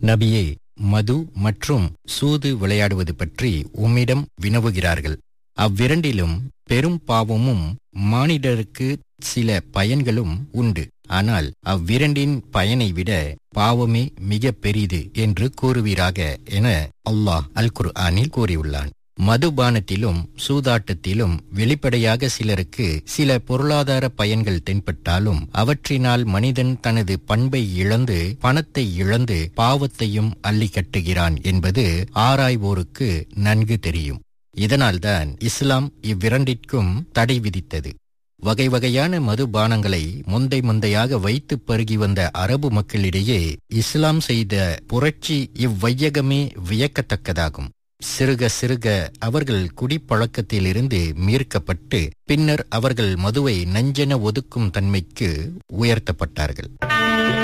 நபியே, மது மற்றும் சூது விளையாடுவது பற்றி உம்மிடம் வினவுகிறார்கள். அவ்விரண்டிலும் பெரும் பாவமும் மானிடருக்கு சில பயன்களும் உண்டு. ஆனால் அவ்விரண்டின் பயனை விட பாவமே மிக பெரிது என்று கூறுவீராக என அல்லாஹ் அல் குர்ஆனில் கூறியுள்ளான். மதுபானத்திலும் சூதாட்டத்திலும் வெளிப்படையாக சிலருக்கு சில பொருளாதார பயன்கள் தென்பட்டாலும் அவற்றினால் மனிதன் தனது பண்பை இழந்து, பணத்தை இழந்து, பாவத்தையும் அள்ளி கட்டுகிறான் என்பது ஆராய்வோருக்கு நன்கு தெரியும். இதனால்தான் இஸ்லாம் இவ்விரண்டிற்கும் தடை விதித்தது. வகை வகையான மதுபானங்களை முந்தையாக வைத்து பருகி வந்த அரபு மக்களிடையே இஸ்லாம் செய்த புரட்சி இவ்வையகமே வியக்கத்தக்கதாகும். சிறுக சிறுக அவர்கள் குடிப்பழக்கத்திலிருந்து மீட்கப்பட்டு பின்னர் அவர்கள் மதுவை நஞ்சென ஒதுக்கும் தன்மைக்கு உயர்த்தப்பட்டார்கள்.